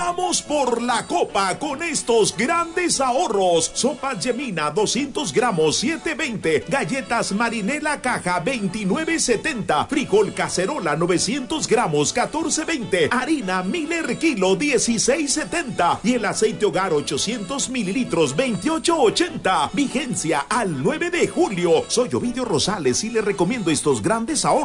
Vamos por la copa con estos grandes ahorros. Sopa Gemina 200 gramos 7.20. Galletas Marinela caja 29.70. Frijol cacerola 900 gramos 14.20. Harina Miller kilo 16.70. Y el aceite hogar 800 mililitros 28.80. Vigencia al 9 de julio. Soy Ovidio Rosales y le recomiendo estos grandes ahorros.